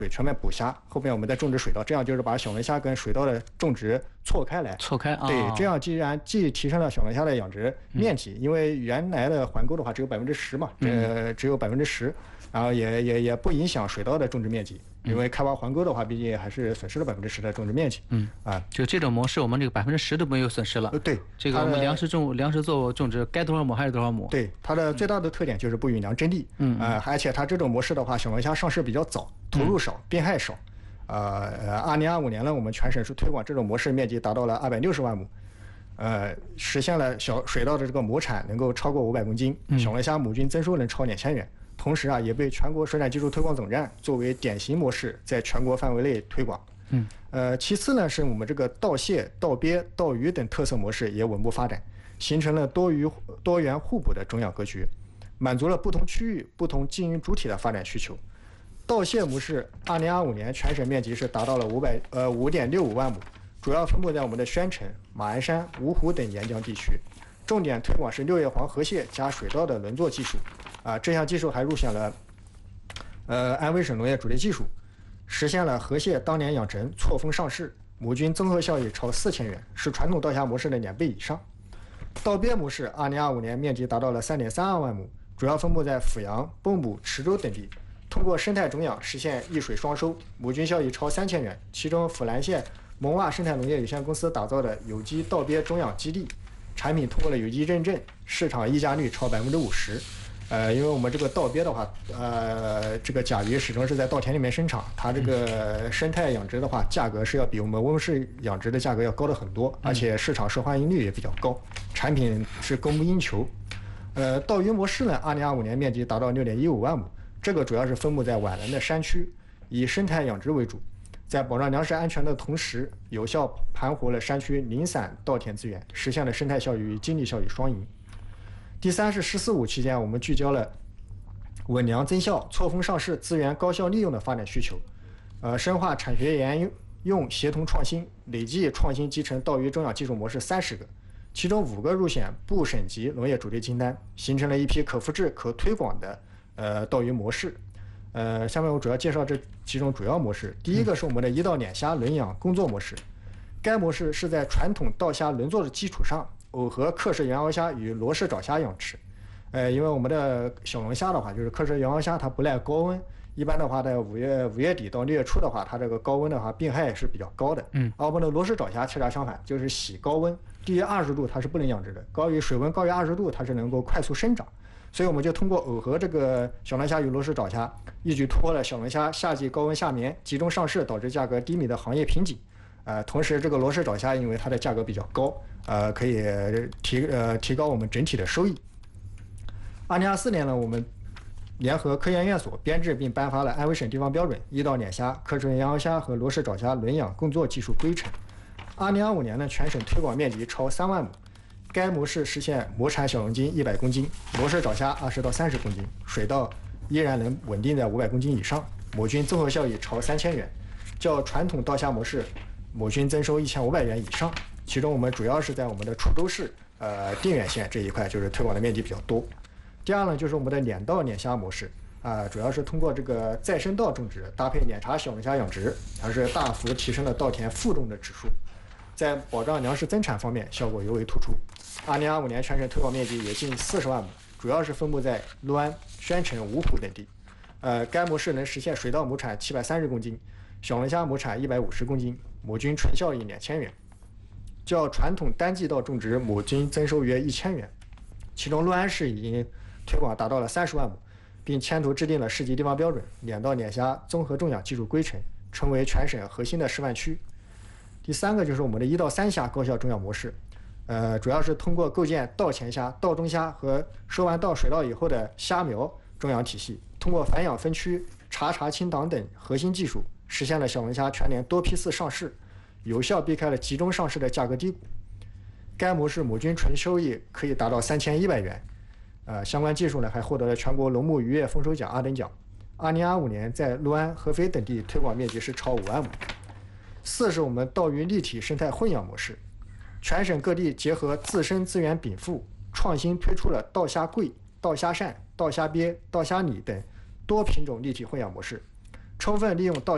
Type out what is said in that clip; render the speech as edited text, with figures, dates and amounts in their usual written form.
全面捕虾，后面我们再种植水稻，这样就是把小龙虾跟水稻的种植错开来。 错开啊。 对，这样既提升了小龙虾的养殖面积，因为原来的环沟的话只有10%嘛，只有10%，然后也不影响水稻的种植面积。因为开挖环沟的话，毕竟还是损失了10%的种植面积。 就这种模式，我们这个10%都没有损失了。 对， 这个我们粮食作物种植该多少亩还是多少亩。 对，它的最大的特点就是不允量征地。而且它这种模式的话，小龙虾上市比较早，投入少，病害少。2025年呢，我们全省是推广这种模式面积达到了260万亩，实现了小水稻的这个亩产能够超过500公斤，小龙虾亩均增收能超2000元。同时也被全国水产技术推广总站作为典型模式在全国范围内推广。其次呢，是我们这个稻蟹、稻鳖、稻鱼等特色模式也稳步发展，形成了多元互补的种养格局，满足了不同区域、不同经营主体的发展需求。稻蟹模式2025年全省面积是达到了5.65万亩，主要分布在我们的宣城、马鞍山、芜湖等沿江地区。重点推广是六叶黄河蟹加水稻的轮作技术。这项技术还入选了安徽省农业主力技术，实现了河蟹当年养成错峰上市，亩均综合效益超4000元，是传统稻虾模式的2倍以上。稻鳖模式2025年面积达到了3.32万亩，主要分布在阜阳、蚌埠、池州等地，通过生态种养实现一水双收，亩均效益超3000元。其中阜兰县蒙洼生态农业有限公司打造的有机稻鳖种养基地，产品通过了有机认证，市场溢价率超50%。因为我们这个稻鳖的话，这个甲鱼始终是在稻田里面生长，它这个生态养殖的话，价格是要比我们温室养殖的价格要高的很多，而且市场受欢迎率也比较高，产品是供不应求。稻鱼模式呢，2025年面积达到6.15万亩，这个主要是分布在皖南的山区，以生态养殖为主，在保障粮食安全的同时，有效盘活了山区零散稻田资源，实现了生态效益与经济效益双赢。第三是“14-5”期间，我们聚焦了稳粮增效、错峰上市、资源高效利用的发展需求，深化产学研用协同创新，累计创新集成稻鱼种养技术模式30个，其中5个入选部省级农业主力清单，形成了一批可复制、可推广的稻鱼模式。下面我主要介绍这几种主要模式。第一个是我们的1道撵虾轮养工作模式，该模式是在传统稻虾轮作的基础上，耦合克氏原螯虾与罗氏爪虾养殖。因为我们的小龙虾的话，就是克氏原螯虾，它不耐高温，一般的话在5月底到6月初的话，它这个高温的话病害是比较高的。而我们的罗氏爪虾恰恰相反，就是喜高温，低于20度它是不能养殖的，水温高于20度它是能够快速生长。所以我们就通过耦合这个小龙虾与罗氏爪虾，一举突破了小龙虾夏季高温夏眠集中上市导致价格低迷的行业瓶颈。同时这个罗氏爪虾因为它的价格比较高，可以提高我们整体的收益。2024年呢，我们联合科研院所编制并颁发了安徽省地方标准1道撵虾、克氏原螯虾和罗氏爪虾轮养工作技术规程。2025年呢，全省推广面积超3万亩。该模式实现亩产小龙筋100公斤，罗氏爪虾20到30公斤，水稻依然能稳定在500公斤以上，亩均综合效益超3000元，较传统稻虾模式亩均增收1500元以上。其中我们主要是在我们的滁州市、定远县这一块就是推广的面积比较多。第二呢，就是我们的2道撵虾模式，主要是通过这个再生稻种植搭配撵茶小龙虾养殖，它是大幅提升了稻田负重的指数，在保障粮食增产方面效果尤为突出。2025年全省推广面积也近40万亩，主要是分布在六安、宣城、芜湖等地。该模式能实现水稻亩产730公斤，小龙虾亩产150公斤，亩均纯效益2000元，较传统单季稻种植亩均增收约1000元。其中六安市已经推广达到了30万亩，并牵头制定了市级地方标准2道撵虾综合种养技术规程，成为全省核心的示范区。第三个就是我们的1到3虾高效种养模式，主要是通过构建稻前虾、稻中虾和收完稻水稻以后的虾苗种养体系，通过繁养分区、茶清档等核心技术，实现了小龙虾全年多批次上市，有效避开了集中上市的价格低谷。该模式亩均纯收益可以达到3100元。相关技术呢还获得了全国农牧渔业丰收奖2等奖。2025年在六安、合肥等地推广面积是超5万亩。4是我们稻鱼立体生态混养模式，全省各地结合自身资源禀赋，创新推出了稻虾桂、稻虾扇、稻虾鳖、稻虾拟等多品种立体混养模式，充分利用稻